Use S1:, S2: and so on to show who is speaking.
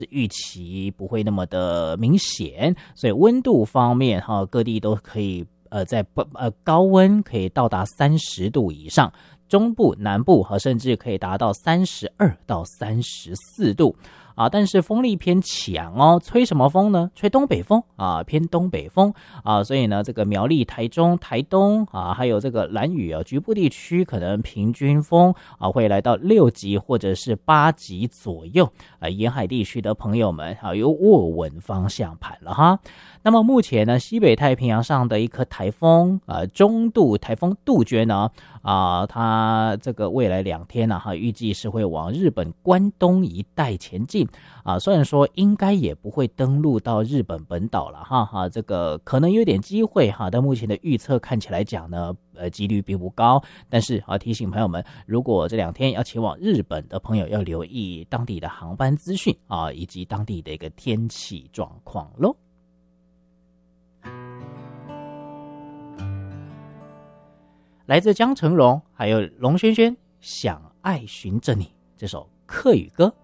S1: 预期不会那么的明显，所以温度方面各地都可以在高温可以到达30度以上，中部、南部甚至可以达到32到34度。但是风力偏强哦，吹什么风呢？吹东北风偏东北风所以呢，这个苗栗、台中、台东还有这个兰屿局部地区可能平均风会来到6级或者是8级左右沿海地区的朋友们有握稳方向盘了哈。那么目前呢，西北太平洋上的一颗台风中度台风杜鹃呢它这个未来2天预计是会往日本关东一带前进虽然说应该也不会登陆到日本本岛了这个可能有点机会但目前的预测看起来讲呢几率并不高，但是提醒朋友们，如果这2天要前往日本的朋友要留意当地的航班资讯以及当地的一个天气状况咯。来自江成荣还有龙轩轩想爱寻着你这首客语歌。